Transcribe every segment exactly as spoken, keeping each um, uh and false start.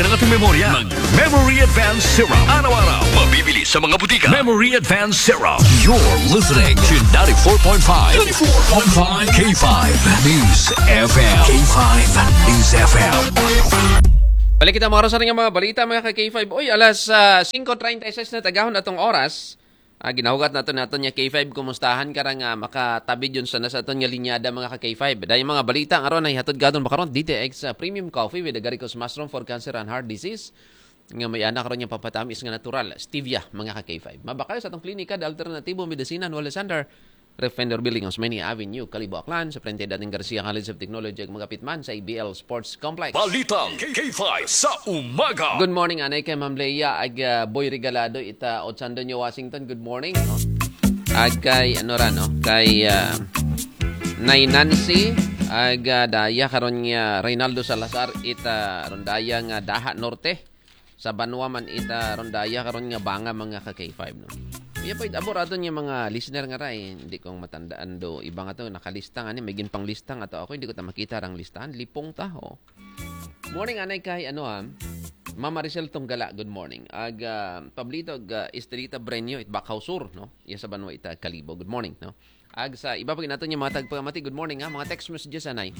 Ng ating memorya, Mag-Memory Advance Serum. Araw-araw, mabibili sa mga butika. Memory Advance Serum. You're listening to ninety-four point five. ninety-four point five K five News F M. K five News F M. Balik kita mga rosa ng mga balita mga ka-K five. Uy, alas uh, five thirty-six na tagahon atong oras. Uh, ginahugat nato nato niya K five. Kumustahan ka nga uh, makatabid yun sa nasa aton nga linyada mga ka-K five. Dahil mga balita ang aron ay hatod gadon makaron D T X uh, Premium Coffee with Agaricos Mushroom for Cancer and Heart Disease. Nga may anak ron yung papatamis nga natural. Stevia mga ka-K five. Mabakay sa atong klinika de Alternatibo Medicina Nueva Alexander. Refender Building on Osmeña Avenue, Calibo, Aklan. Sa Frente dating Garcia College of Technology ag magapitman sa A B L Sports Complex. Balitang K five sa umaga. Good morning, anay kay Ma'am Leia ag uh, Boy Regalado ita Ochando New Washington. Good morning. No? Ag kay ano ra no? Kay uh, Nay Nancy ag uh, daya karon nga Reynaldo Salazar ita rondaya nga Daha Norte. Sa Banwa man ita rondaya karon nga Banga mga ka K five no. Iya pa aborado niya mga listener nga ray, hindi kong matandaan do iba nga to nakalista nga ni may ginpang listang ato ako hindi ko ta makita rang listahan lipong ta ho. Morning anay kay ano ha. Mama Maricel Tunggala, good morning. Ag uh, Pablito ag uh, Estrita Brenyo it Bacau Sur no. Iya sa Banwa ita Calibo. Good morning no. Ag sa iba pa nato niya mga tagpagamati good morning ha mga text messages anay.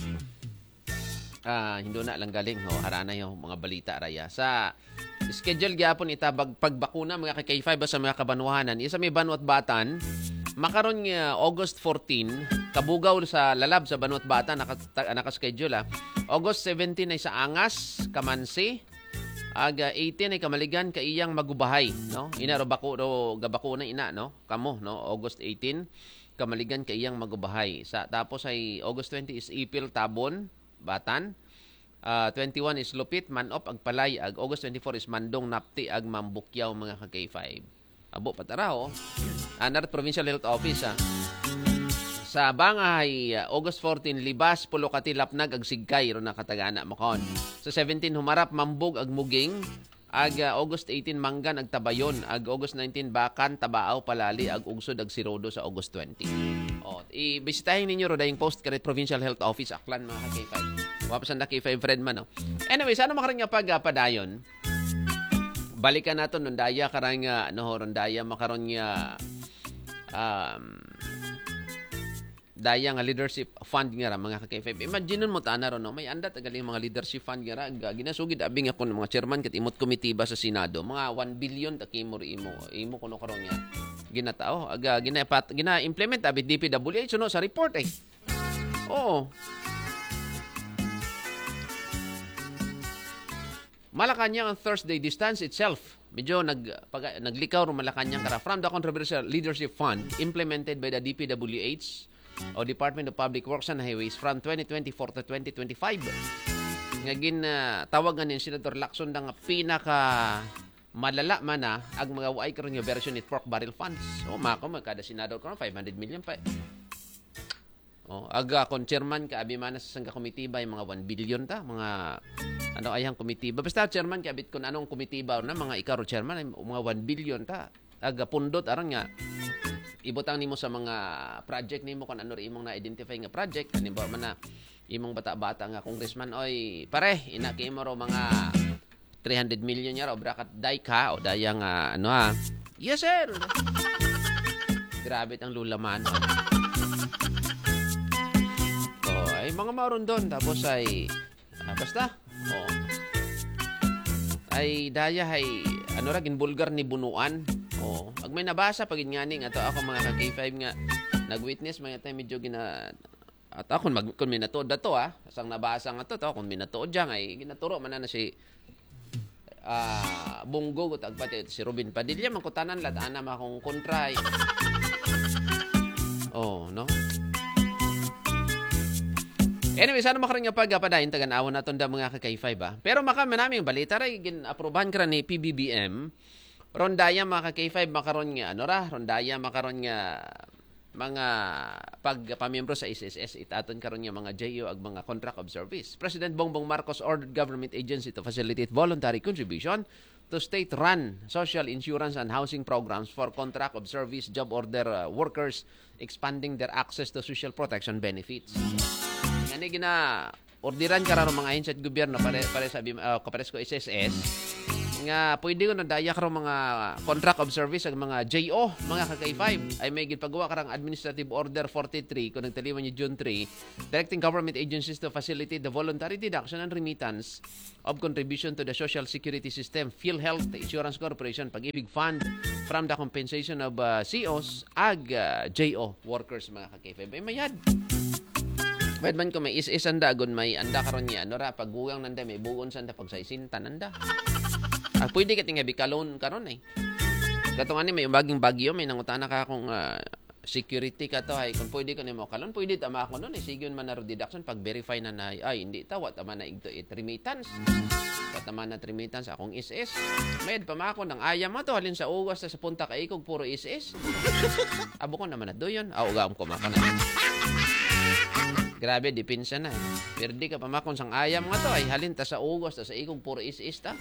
Ah, hindi na lang galing ho harana yung mga balita raya sa schedule gyapon itabag pagbakuna mga ka K five sa mga kabanwahanan isa may Banwat Batan makaron nga August fourteen kabugaw sa Lalab sa Banwat Batan naka naka-schedule ah. August seventeen ay sa Angas Kamansi aga eighteen ay Kamaligan kaiyang Magubahay no ina ro bako ro gabakuna ina no kamo no August eighteen Kamaligan kaiyang Magubahay sa tapos ay August twenty is Ipil Tabon Batan. Uh, twenty-one is Lupit, Manop, Agpalay, ag August twenty-four is Mandong, Napti, ag Mambukyaw, mga ka K five. Abo, pataraho. Anar Provincial Health Office, ah. Sa Bangay, uh, August fourteen, Libas, Pulokati, Lapnag, ag Sigkay, ro nakatagana, makon. Sa seventeen, Humarap, Mambog, ag Muging, ag uh, August eighteen, Manggan, ag Tabayon, ag August nineteen, Bakan, Tabaaw, Palali, ag Ugsod, ag Sirodo sa August twenty. O, i-bisitahin ninyo ro dahing post karet Provincial Health Office, Aklan, mga ka K five. Wapasan na K five friend man, no? Anyway, sana makaring nga pagpadayon. Balikan nato nung daya karang nga, ano ho, nung daya makaroon nga, um, daya nga leadership fund nga ra, mga ka K five. Imagine mo ta na ron, no? May anda tagaling mga leadership fund nga ra. Ginasugid abing ako ng mga chairman kat imot komitiba sa Senado. Mga one billion takimo imo. Imo kuno karon nga. Ginatao. Aga, gina-implement gina abit D P W H, no? Sa report, eh. Oo. Malacanang ang Thursday distance itself. Medyo nag, pag, naglikaw rin Malacanang kara from the controversial leadership fund implemented by the D P W H o Department of Public Works and Highways from twenty twenty-four to twenty twenty-five. Nga gin uh, tawagan ni Senator Lacson nga pinaka malala man na ang mga way karon nga version it pork barrel funds. O mako magkada senador karon five hundred million pa. Oh, aga kon chairman ka abi man sa sangka komitiba yung mga one billion ta, mga ano ayang komitiba. Basta chairman ka abit kun anong komitiba na mga ikaro chairman ay mga one billion ta. Aga pundot aron nga ibutang nimo sa mga project nimo kun ano ri imong na-identify nga project halimbawa man na imong bata-bata nga congressman oy pare ina kay mo ro mga three hundred million ya ro brakat day ka o dayang uh, ano ha. Yes sir. Grabe ang lulaman. Ay mga maron doon tapos ay ah, basta oh. Ay daya ay ano ra ginbulgar ni bunuan oh ag may nabasa pag nganing ato ako mga ka K five nga nagwitness mga time medyo gina at ako mag kun minatuod dato ah sang nabasa nga to to kun minatuod diyan ay ginaturo man na si ah uh, Bunggo gut agpati si Robin Padilla man kutanan lat ana ma kong kontray oh no. Anyway, sana makaring nga pagpadayon tagan-awon naton da mga ka K five ah. Pero maka manaming balita ray gin-aprobahan kra ni P B B M. Rondaya mga ka K five makaron nga ano ra, rondaya makaron nga mga pagpamiyembro sa S S S itaton karon nga mga J O ag mga contract of service. President Bongbong Marcos ordered government agency to facilitate voluntary contribution to state-run social insurance and housing programs for contract of service job order uh, workers expanding their access to social protection benefits. Yan gina ordiran ka ron mga ahensya at gobyerno pare pare sabi uh, kapares ko S S S nga pwede ko nadaya ka mga contract of service ang mga J O, mga ka K five ay may gipagawa karang Administrative Order forty-three kung nagtaliwan ni June three directing government agencies to facilitate the voluntary deduction and remittance of contribution to the Social Security System, PhilHealth Insurance Corporation, Pag-ibig Fund from the compensation of uh, C Os ag uh, J O workers mga ka K five ay mayad. Bayad man ko may is-is anda agon may anda karon niya ano ra paggugang nanda may bugon sanda pagsaisintan nanda. Ah, pwede ka tinga bikalon karon eh. Katong ani may baging bagyo may nangutana ka kung uh, security ka to ay kung pwede ka nimo kalon pwede tama ako noon eh sigon man na deduction pag verify na na ay hindi tawa tama na ito it remittance. Tama na remittance akong is-is. Med pa mako nang ayam mo to halin sa ugas sa punta ka ikog puro is-is. Abo ko naman na doyon. Ah, ugam ko maka na. Grabe, depensa na. Eh. Pero di ka pamakon sang ayam nga to ay halin ta sa ugos ta sa ikog puro is-is ta.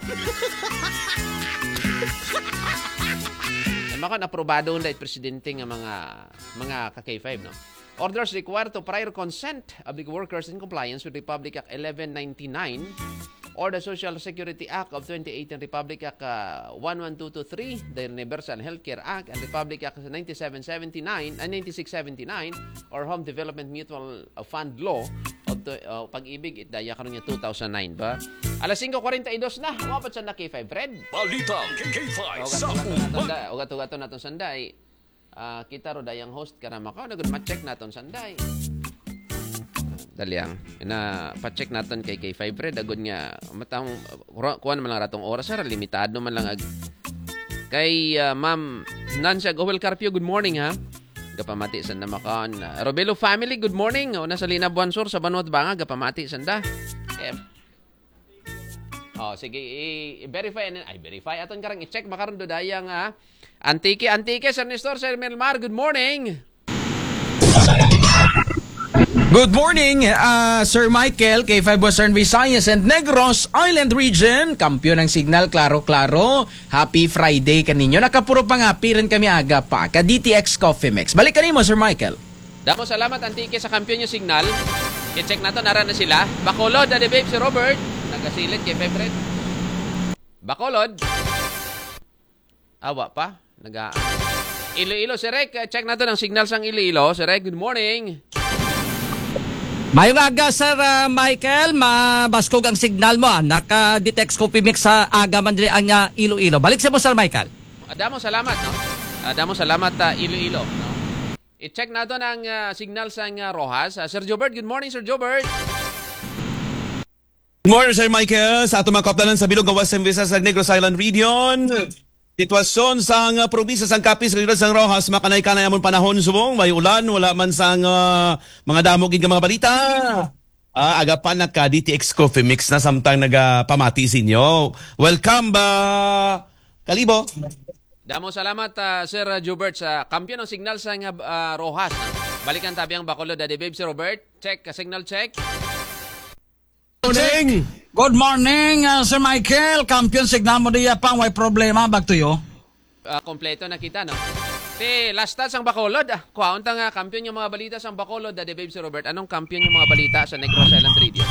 Ay makon aprobado na presidente nga mga mga ka K five no. Orders required to prior consent of the workers in compliance with Republic Act eleven ninety-nine or the Social Security Act of twenty eighteen, Republic Act uh, one one two two three, the Universal Healthcare Act, and Republic Act ninety-seven seventy-nine and ninety-six seventy-nine or Home Development Mutual Fund Law of the, uh, Pag-ibig itdaya karon niya two thousand nine ba. Alas five forty-two na, wapat sa na K five Red. Balitang K five sa Ugat ugat naton sanday. Uh, kita ro dayang host kana makaw nagud ma-check naton sanday. Dalyang na pa-check naton kay K five Red agud nga matang kuan man lang ratong oras ra limitado man lang ag kay uh, Ma'am Nancy Gowel Carpio, good morning ha. Gapamati sanda makaon. Uh, Robelo family, good morning. O nasa Lina Buansur sa Banot Banga gapamati sanda. Okay. Oh, sige i-verify i- ay verify aton karang i-check makaron do dayang ha. Antike Antike Sir Nestor Sir Melmar, good morning. Good morning, uh, Sir Michael, K five Western Visayas and Negros Island Region. Kampiyon ng Signal, klaro-klaro. Happy Friday kaninyo. Nakapuro pa nga, piran kami aga pa. Ka D T X Coffee Mix. Balik ka mo, Sir Michael. Damo salamat Antike sa kampiyon yung Signal. I-check nato nara na sila. Bacolod, Daddy Babe, si Robert. Nagasilid kay favorite. Bacolod. Awa pa. Naga Iloilo, si Rek. Check nato ng Signal sang Iloilo. Si Rek, good morning. Mayong aga, Sir uh, Michael, mabaskog ang signal mo. Ah. Naka-detect Coffee Mix sa aga man din ang uh, Iloilo. Balik sa mo, Sir Michael. Adamo salamat, no? Adamo salamat, uh, Iloilo, no? I-check nato ng uh, signal sa uh, Rojas. Uh, Sir Jobert, good morning, Sir Jobert. Good morning, Sir Michael. Sa atong mga kaplanan sa bilog ng Western Visayas sa Negros Island Region. Sitwasyon sa uh, probinsya sang Capiz, Region sang Rojas, makanay-kanay amon panahon subong, may ulan, wala man sang uh, mga damog ng mga balita. Uh, agapan na ka D T X Coffee Mix na samtang nagapamati sa inyo. Welcome ba, Kalibo? Damo salamat, uh, Sir Jobert, sa kampiyon ng signal sa uh, Rojas. Balikan tabi ang Bacolod, Daddy Babe, si Robert. Check, uh, signal check. Morning! Good morning, uh, Sir Michael. Kampiyon signal mo diya pang may problema. Back to you. Uh, kompleto na kita, no? Te, last stats ang Bacolod. Ah, kuhaon ta nga, kampiyon yung mga balita sa Bacolod, Daddy Babe, si Robert. Anong kampiyon yung mga balita sa Negros Island Radio?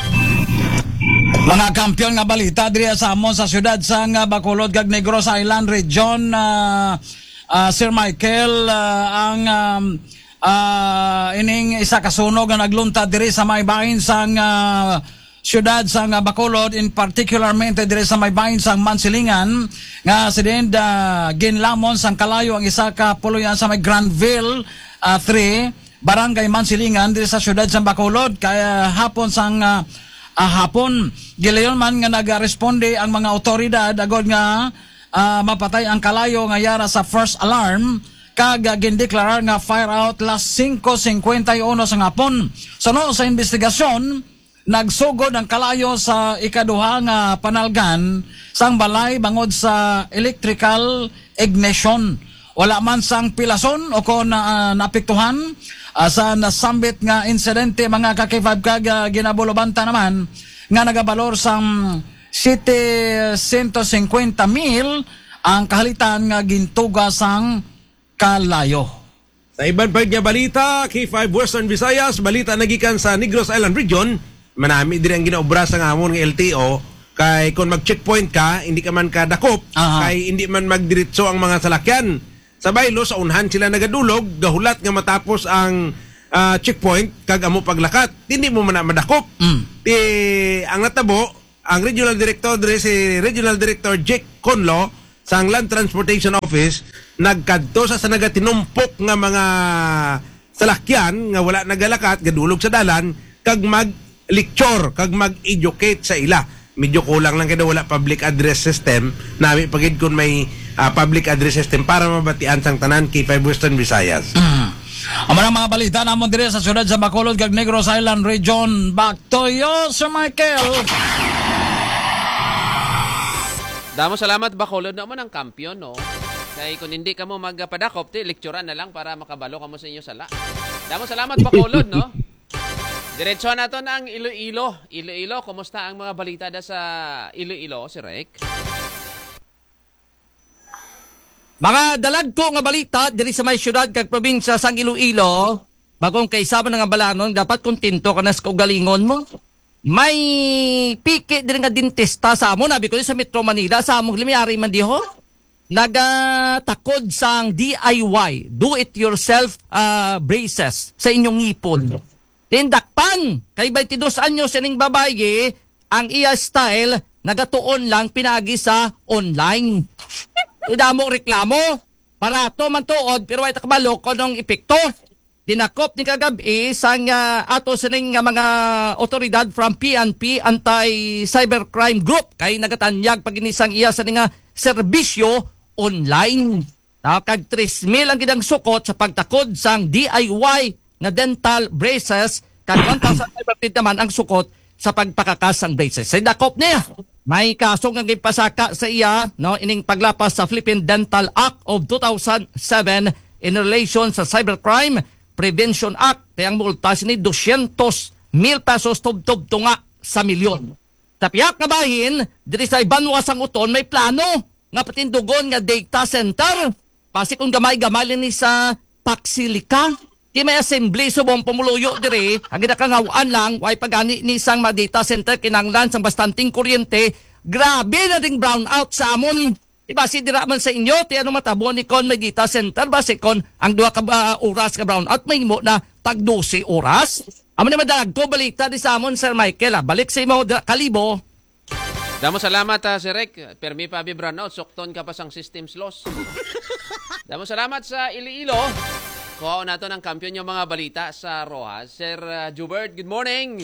Mga kampiyon nga balita diya sa amon sa syudad sa nga Bacolod kag Negros Island Region. Uh, uh, Sir Michael, uh, ang um, uh, ining isa kasunog nga nagluntad diri sa may bahin sa uh, syudad sa uh, Bacolod, in particularmente dire sa may bahin sa Mansilingan nga si din uh, ginlamon sang kalayo ang isa ka puluyan sa may Granville uh, three barangay Mansilingan dire sa syudad sa Bacolod. Kaya hapon sang uh, uh, hapon gilayon man nga nagaresponde ang mga otoridad agod nga uh, mapatay ang kalayo nga yara sa first alarm kag uh, gindeklarar nga fire out last five fifty-one sa hapon. So no, sa investigasyon nagsugod ang kalayo sa ikaduha nga panalgan sang balay bangod sa electrical ignition. Wala man sang pilason o kung na, uh, naapektuhan uh, sa nasambit nga insidente mga ka K five kag uh, ginabulobanta naman nga nagabalor sang seven hundred fifty mil ang kahalitan nga gintuga sang kalayo. Sa iban pa nga balita, K five Western Visayas, balita nagikan sa Negros Island Region. manami diri ang ginaobra sa ngamon nga L T O kay kung mag-checkpoint ka, hindi ka man kadakop, Aha. kay hindi man magdiretso ang mga salakyan. Sa baylo, sa unhan sila nagadulog, gahulat nga matapos ang ah, checkpoint, kag amo paglakat, hindi mo man na madakop. Mm. Ti, ang natabo, ang Regional Director, dire si Regional Director Jake Conlo, sa ang Land Transportation Office, nagkadto sa sa nagatinumpok nga mga salakyan, nga wala nagalakat, gadulog sa dalan, kag mag-lecture, kag mag-educate sa ila. Medyo kulang lang kada wala public address system nami pagid kun may ah, public address system para mabatian sang tanan K five Western Visayas. Mm. Ang mga mga balita namon dire sa syudad sa Bacolod kag Negros Island Region. Back to you, Sir Michael. Damo salamat Bacolod naman ang kampiyon, no? Kaya kung hindi ka mo magpadakop, ti lecturean na lang para makabalo ka mo sa inyo sala. Damo salamat Bacolod, no? Diretso na to ng Iloilo. Iloilo, kumusta ang mga balita da sa Iloilo, si Rek? Mga dalag ko nga balita diri sa may syudad kag probinsya sang Iloilo, bagong kaisama nga balanon, dapat kontento ka na sa kaugalingon mo. May piki diri nga dentista sa amo, nabi ko sa Metro Manila, sa among limiari man diho. Nagatakod sang D I Y, do it yourself uh, braces sa inyong ngipon. Tindakpan, kay twenty-two anyos sining babaye, ang iya style, nagatuon lang pinagi sa online. Idamo reklamo, barato man tuod, pero ay takabalo ko nung epekto. Dinakop ni kagabi sang uh, ato sining uh, mga otoridad from P N P, Anti-Cybercrime Group, kay nagatanyag paginisang iya sa nga serbisyo online. Kag three mil ang gidang sukot sa pagtakod sang D I Y na dental braces, kag one thousand five hundred naman ang sukot sa pagpakakas ng braces. Sa dakop niya, may kaso nga gipasaka sa iya, no, ining paglapas sa Philippine Dental Act of two thousand seven in relation sa Cybercrime Prevention Act. Kayang multa sini two hundred mil pesos tub-tub tunga sa milyon. Tapiak nga bahin, diri sa Ibanwa sang uton may plano nga patindugon nga data center. Pasi kung gamay-gamay ni sa Paksilika. Di may assembly subong pumuluyo dire, ang ginakangawaan lang, way pagani ni sang mga data center kinanglan sang bastanting kuryente, grabe na ding brownout sa amon. Diba si dira man sa inyo, ti ano matabo ni kon may data center, basi kon ang duha ka uh, oras ka brownout, may mo na tag twelve oras. Amo na madalag ko balita di sa amon, Sir Michael, ah. Balik sa imo kalibo. Damo salamat ha, si Rek. Permi pa bi brownout, sukton ka pa sang systems loss. Damo salamat sa Iloilo. Kuha nato ng kampiyon yung mga balita sa Rojas. Sir uh, Jubert, good morning.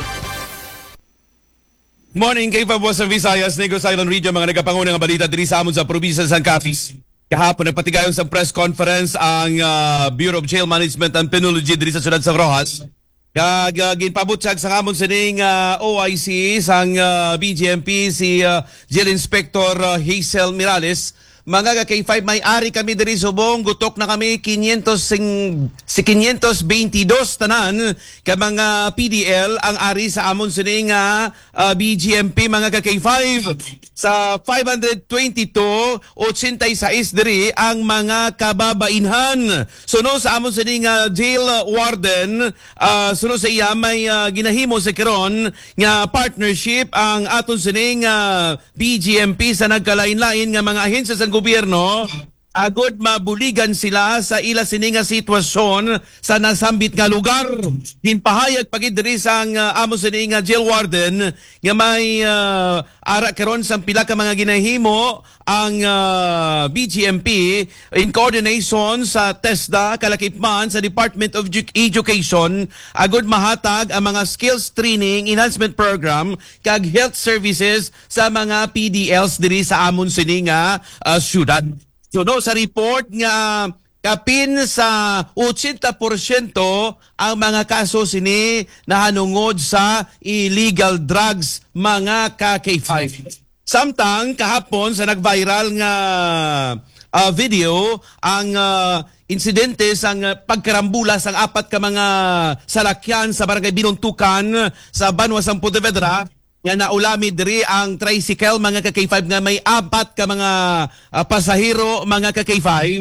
Morning kay Pabos sa Visayas, Negros Island Region, mga nagapangunang balita diri sa amon sa probinsya sa Capiz. Kahapon nagpatigayon sa press conference ang uh, Bureau of Jail Management and Penology diri sa syudad sa Rojas. Kag uh, ginpabutsag sa amon sining uh, O I C sang uh, B G M P si uh, Jail Inspector uh, Hazel Mirales. Mga ka K five, may ari kami diri subong, gutok na kami five twenty-two tanan ka mga P D L ang ari sa amon sining uh, uh, B G M P mga ka K five. Sa five twenty-two, eighty-six diri ang mga kababainhan. Suno sa amon sining uh, jail warden, uh, suno sa iya may uh, ginahimo sa karon nga partnership ang aton sining uh, B G M P sa nagkalain-lain nga mga ahensya sa gobyerno, agod mabuligan sila sa ila sininga sitwasyon sa nasambit nga lugar. Hinpahayag pagid diri sang uh, amo sininga jail warden nga may uh, ara karon sang pila ka mga ginahimo ang uh, B G M P in coordination sa TESDA kalakipman sa Department of Education, agod mahatag ang mga skills training enhancement program kag health services sa mga P D Ls diri sa amon sininga uh, syudad. So no, sa report nga kapin sa eighty percent ang mga kaso sini nahanungod sa illegal drugs mga ka K five. Samtang kahapon sa nag-viral nga uh, video ang uh, insidente sang uh, pagkarambula sang apat ka mga salakyan sa barangay Binuntukan sa Banwa sang Pontevedra nga naulami diri ang tricycle mga ka K five nga may apat ka mga uh, pasahero mga ka K five.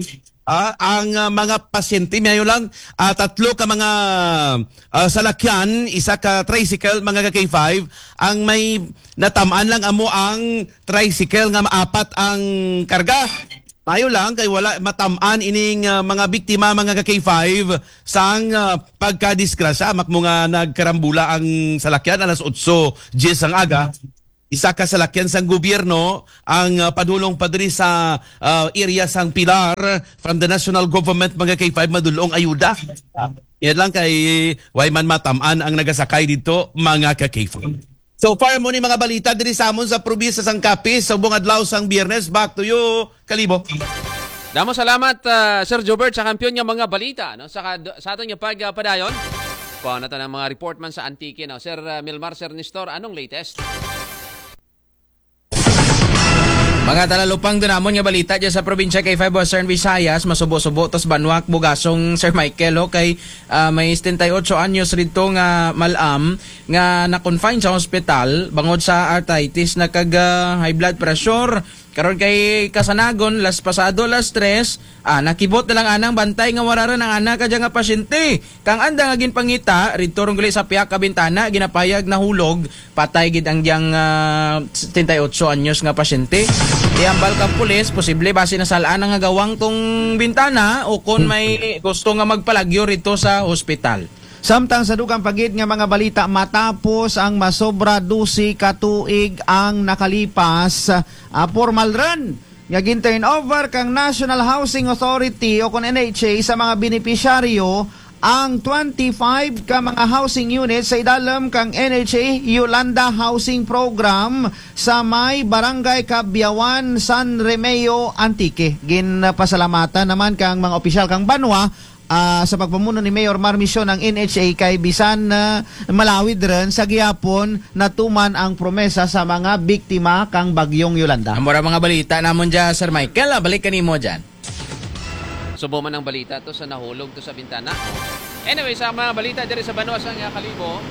Ah, ang ah, mga pasyente mayo lang ah, tatlo ka mga ah, salakyan, isa ka tricycle, mga ka K five, ang may natamaan lang amo ang tricycle nga maapat ang karga. Mayo lang kay wala matamaan ining ah, mga biktima, mga ka K five sang uh, pagkadisgrasya mak mga nagkarambula ang salakyan alas otso diyes ang aga. Isa ka salakyan sang gobyerno ang uh, padulong padri sa uh, area sang Pilar from the national government, mga K five, madulong ayuda. Yan lang kay Wayman matamaan ang nagasakay dito, mga ka K five. So far mo ni mga balita diri sa amon sa probinsya sang Capiz sa buong adlaw sang Biyernes. Back to you, Kalibo. Damo salamat uh, Sir Jobert sa kampiyon nga mga balita no sa sa aton nga pagpadayon. Kuha na ta ng mga report man sa Antique no. Sir uh, Milmar, Sir Nestor, anong latest? Mga talalupang dunamon nga balita dyan sa probinsya K five Western Visayas, masubo-subo tos Banwak Bugasong Sir Michael o kay uh, may seventy-eight anyos rito nga malam nga na-confine sa hospital bangod sa arthritis na kag uh, high blood pressure. Karon kay kasanagon las pasado las tres, ah, nakibot na lang anang bantay nga wararan ang anak kadya nga pasyente. Kang anda nga ginpangita rito rong gali sa piyak ka bintana ginapayag na hulog, patay gid ang diyang uh, seventy-eight anyos nga pasyente. Iambal ka pulis, posible base na salaan nga gawang tong bintana o kon may gusto nga magpalagyo rito sa hospital. Samtang sa dugang pagid nga mga balita matapos ang masobra dusi katuig ang nakalipas, uh, formal run nga gin-turn over kang National Housing Authority o kon N H A sa mga benepisyaryo ang twenty-five ka mga housing units sa idalom kang N H A Yolanda Housing Program sa may Barangay Cabyawan, San Remeo, Antique. Ginpasalamatan naman kang mga opisyal kang Banwa Uh, sa pagpamuno ni Mayor Marmission ng N H A kay bisan na uh, malawid rin sa gihapon natuman ang promesa sa mga biktima kang bagyong Yolanda. Amora mga balita namon dyan, Sir Michael, ah, balik kanimo dyan. Subo man ang balita to sa nahulog to sa bintana. Anyway, sa mga balita diri sa Banwa sang Kalibo,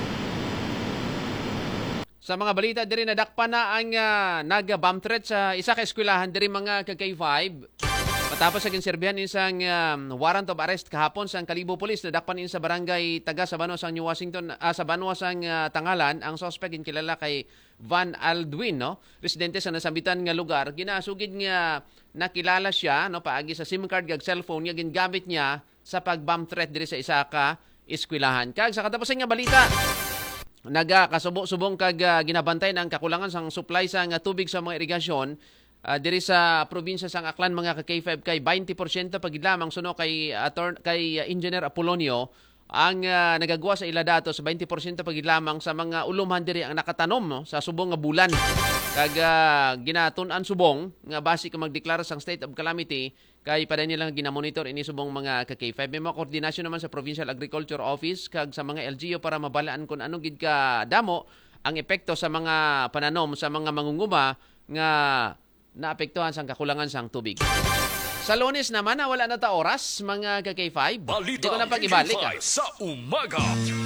sa mga balita diri nadakpan na ang uh, nag-bomb threat sa isa ka eskwelahan diri mga ka K five. Matapos sa ginserbihan isang um, warrant of arrest kahapon sa Kalibo Police, nadakpan in sa barangay Taga sa Banwa sang New Washington, uh, sa Banwa sang uh, Tangalan, ang suspect kilala kay Van Aldwin, no? Residente sa nasambitan nga lugar, ginasugid nga nakilala siya, no, paagi sa SIM card gag cellphone nga gingamit niya sa pag-bomb threat diri sa isa ka eskwelahan. Kag sa katapusan nga balita, naga kasubo-subong kag uh, ginabantay ng kakulangan sang supply sa nga tubig sa mga irigasyon. Uh, diri sa probinsya sang Aklan, mga ka K five, kay twenty percent pagid lamang suno kay attorney kay uh, Engineer Apolonio ang uh, nagagawa sa ila datos twenty percent pagid lamang sa mga ulumhan diri ang nakatanom, no, sa subong nga bulan. Kag uh, ginatun-an subong nga base ka magdeklara sang state of calamity kay paday nilang ginamonitor ini subong mga ka K five. May mga koordinasyon naman sa Provincial Agriculture Office kag sa mga L G U para mabalaan kung ano gid ka damo ang epekto sa mga pananom sa mga mangunguma nga naapektuhan sang kakulangan sang tubig. Sa Lunes naman, na wala na ta oras, mga ka K five. Hindi ko na pag-ibalik. Ah. Sa umaga.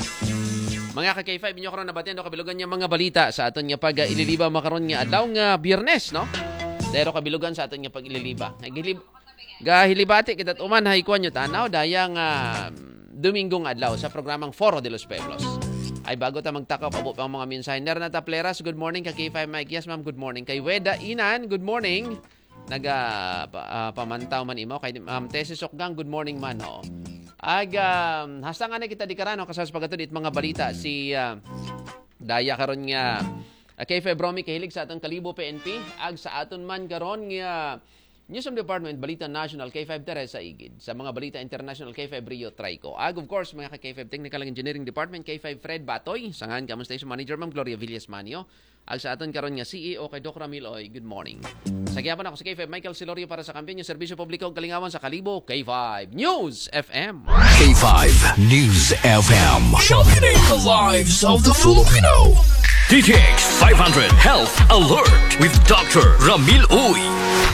Mga ka K five, inyo karon nabatian do kabilugan nga mga balita sa aton nga pag-ililiba makaron nga adlaw nga Biyernes, no? Dero kabilugan sa aton nga pag-ililiba. Gahilib gahilibati kita uman hay kuan nyo tanaw dayang uh, Domingong adlaw sa programang Foro de los Pueblos. Ay bago ta magtakaw pabo pang mga mensahe. Nerna ta Pleras, good morning. Ka K five Mike, yes ma'am, good morning. Kay Weda Inan, good morning. Naga pa, uh, pamantaw man imo kay um, Tessie Sokgang, good morning man ho. Ag um, hasta nga na kita di karano kasas pagatud it mga balita si uh, daya karon nga uh, K five Bromi kahilig sa atong Kalibo P N P ag sa aton man karon nga News from Department, Balita National, K five Teresa Igid. Sa mga Balita International, K five Rio Trico. Ag, of course, mga ka K five Technical Engineering Department, K five Fred Batoy. Sangan, Kamon Station Manager, Ma'am Gloria Villas Manio. Ag sa aton karon nga C E O kay Doc Ramil Oy, good morning. Sa gyapon ako sa K five Michael Silorio para sa kampanyo Serbisyo Publiko Kalingawan sa Kalibo, K five News F M. K five News F M. Sharpening the lives of the Filipino. D T X five hundred Health Alert with Doctor Ramil Uy.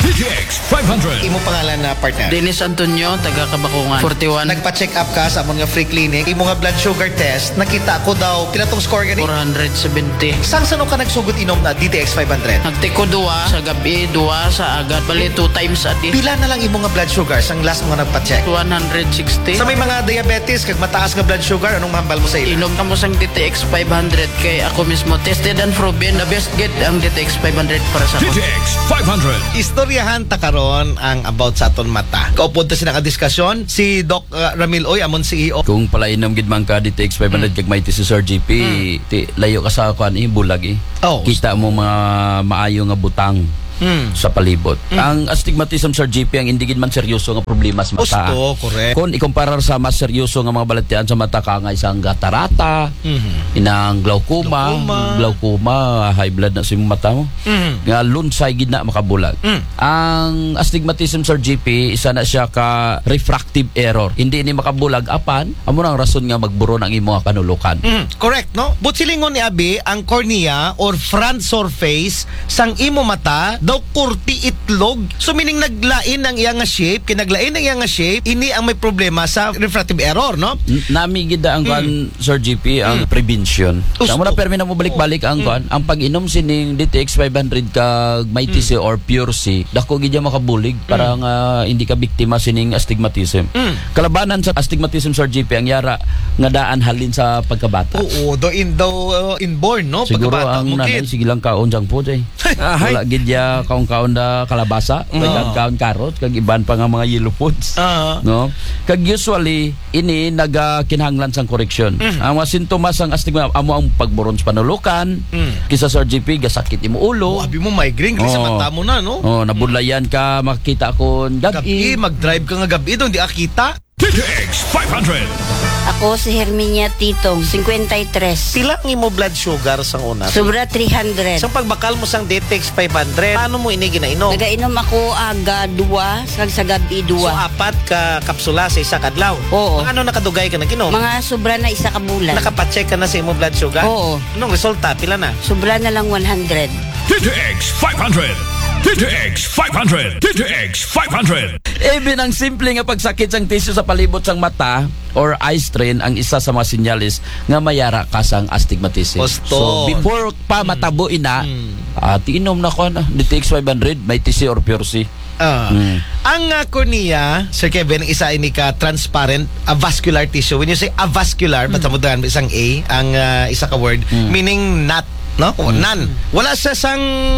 D T X five hundred. Imo pangalan na partner. Dennis Antonio, taga Kabakungan, forty-one. Nagpa-check up ka sa amon nga free clinic. Imo nga blood sugar test, nakita ko daw pinatong score gani. four hundred seventy. Sang sano ka nagsugot inom na D T X five hundred? Nagtiko duwa sa gabi, duwa sa agad. Bali two times a day. Pila na lang imo nga blood sugar sang last mo nga nagpa-check? one hundred sixty. Sa may mga diabetes kag mataas nga blood sugar, anong mahambal mo sa ila? Inom ka mo sang D T X five hundred kay ako mismo tested and proven the best get ang D T X five hundred para sa D T ako. X five hundred. Istoryahan ta karon ang about sa aton mata. Kaupod ta sila ka diskusyon si Doc uh, Ramil Oy amon C E O. Kung palainom gid man ka D T X five hundred mm. kag may si Sir G P, mm. ti layo ka sa kuan eh bulag eh. Oh. Kita mo mga maayo nga butang. Mm. Sa palibot. Mm. Ang astigmatism Sir G P ang hindi gid man seryoso nga problema sa mata. Gusto, correct. Kung ikumparar sa mas seryoso nga mga balatian sa mata ka nga isang gatarata, mm-hmm. inang glaucoma, glaucoma, glaucoma, high blood na sa imong mata mo. Mm-hmm. Nga lunsay gid na makabulag. Mm. Ang astigmatism Sir G P isa na siya ka refractive error. Hindi ni makabulag apan amo nang rason nga magburo ang imong kanulukan. Mm. Correct, no? But silingon ni Abi ang cornea or front surface sang imo mata daw kurti itlog. So meaning naglain ang iyang nga shape, kinaglain ang iyang nga shape, ini ang may problema sa refractive error, no? Nami gida ang kan mm. Sir G P ang mm. prevention. Sa mo na permi na mo balik-balik ang kan, mm. ang pag-inom sining D T X five hundred kag may T C mm. or pure C, dako gid makabulig mm. para nga hindi ka biktima sining astigmatism. Mm. Kalabanan sa astigmatism Sir G P ang yara nga daan halin sa pagkabata. Oo, do in do uh, inborn, no? Siguro pagkabata ang mo nanay sige lang kaon jang po jay. Wala gid ya kaon-kaon da kalabasa, uh-huh. kag kaon karot, kag iban pa nga mga yellow foods. Uh-huh. No? Kag usually ini naga kinahanglan sang correction. Mm. Ang mga sintomas sang astigma amo ang pagburon sa panulukan, mm. kisa Sir G P gasakit imo ulo. Oh, abi mo migraine oh. sa mata mo na, no? Oh, nabudlayan ka makita kon gabi. Gabi mag-drive ka nga gabi do hindi akita. D T X five hundred. Ako si Herminia Titong, fifty-three. Pila ang imo blood sugar sang una? Sobra three hundred. Sang pagbakal mo sang D T X five hundred, paano mo ini ginainom? Nagainom ako aga duwa, kag sa gabi duwa. So apat ka kapsula sa isa kadlaw? Oo. Mga ano nakadugay ka naginom? Mga sobra na isa ka bulan. Nakapacheck ka na sa imo blood sugar? Oo. Anong resulta? Pila na? Sobra na lang one hundred. D T X five hundred. D T X five hundred. D T X five hundred. Even ang simple nga pagsakit sang tissue sa palibot sang mata or eye strain ang isa sa mga sinyalis nga mayara ka sang astigmatism. Osto. So before pa matabo ina, mm. uh, tiinom na ko na D T X five hundred, may T C or pure C. Uh, mm. Ang uh, cornea, Sir Kevin, isa ini ka transparent avascular tissue. When you say avascular, mm. basta mo daan isang A, ang uh, isa ka word, mm. meaning not, no? Mm. None. Wala sa sang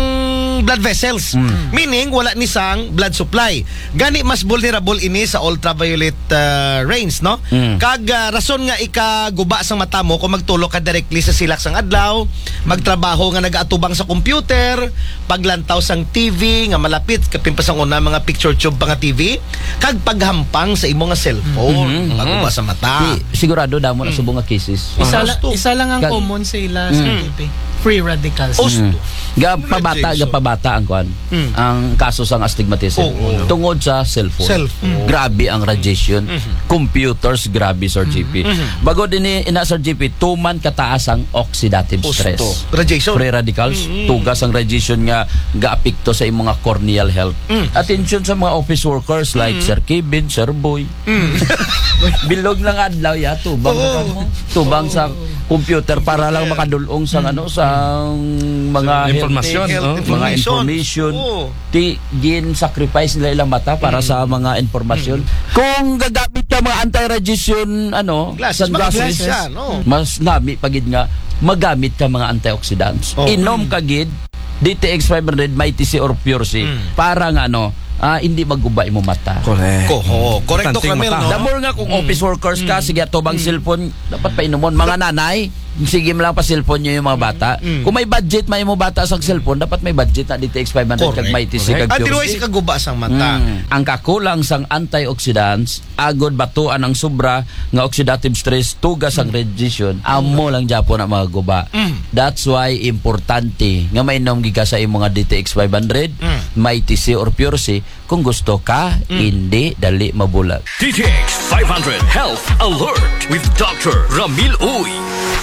blood vessels. Mm. Meaning, wala ni sang blood supply. Gani, mas vulnerable ini sa ultraviolet uh, rays, no? Mm. Kag uh, rason nga ikaguba sang mata mo kung magtulog ka directly sa silak sang adlaw, magtrabaho nga nagaatubang sa computer, paglantaw sang T V nga malapit kapin pa sang una mga picture tube pa nga T V, kag paghampang sa imo nga cellphone, mm-hmm. maguba sa mata. Di, sigurado damo na subong nga cases. Isa, la, isa lang ang kag, common sa ila sa T V. Free radicals. Mm. Gapabata, gapabata ang kuan. Mm. Ang kaso sang astigmatism. Oh, oh, no. Tungod sa cellphone. cellphone. Mm. Grabe ang radiation. Mm-hmm. Computers, grabe Sir G P. Mm-hmm. Bago din ina Sir G P, tuman kataas ang oxidative Osto. stress. Radiation. Free radicals. Mm-hmm. Tugas ang radiation nga gaapekto sa imong mga corneal health. Mm. Attention sa mga office workers like mm-hmm. Sir Kevin, Sir Boy. Mm. Bilog lang adlaw ya tubang oh. tubang oh. sa computer para lang makadulong sa ano sa mga information, health, oh. mga information. Oh. Ti gin sacrifice nila ilang mata para mm. sa mga informasyon. Mm. Kung gagamit ka mga anti-radiation ano, glasses, sunglasses, glasses, no? mas nami pagid nga magamit ka mga antioxidants. Oh. Inom ka gid D T X five hundred may T C or pure C mm. para nga ano Ah, hindi maguba imo mata. Correct. Ko, correct to Ramil, no? Damor nga kung mm. office workers ka, mm. sige atobang mm. cellphone, dapat painomon. Mga nanay, sige mo lang pa cellphone nyo yung mga bata. Mm. Kung may budget, may mo bata sa cellphone, dapat may budget na D T X five hundred kag may T C kag pure C. At si kaguba sang mata. Mm. Ang kakulang sang antioxidants, agod batuan ang sobra nga oxidative stress, tugas ang mm. radiation, amo lang Japon ang mga guba. Mm. That's why importante nga mainom giga sa imong D T X five hundred, mm. may T C or pure C kung gusto ka, mm. hindi dali mabulag. D T X five hundred Health Alert with Doctor Ramil Uy.